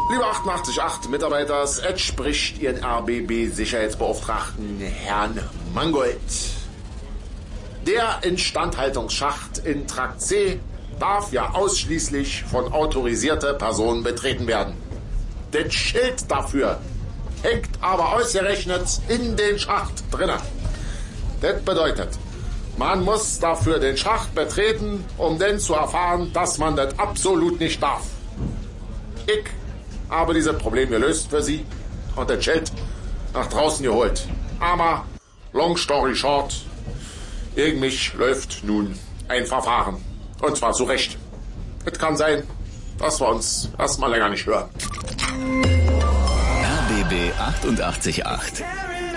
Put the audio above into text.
Liebe 88.8 Mitarbeiters, es spricht Ihren RBB-Sicherheitsbeauftragten Herrn Mangold. Der Instandhaltungsschacht in Trakt C darf ja ausschließlich von autorisierter Person betreten werden. Das Schild dafür hängt aber ausgerechnet in den Schacht drinnen. Das bedeutet, man muss dafür den Schacht betreten, um dann zu erfahren, dass man das absolut nicht darf. Ich habe dieses Problem gelöst für Sie und das Schild nach draußen geholt. Aber, long story short, gegen mich läuft nun ein Verfahren. Und zwar zu Recht. Es kann sein, dass wir uns erstmal länger nicht hören. RBB 88.8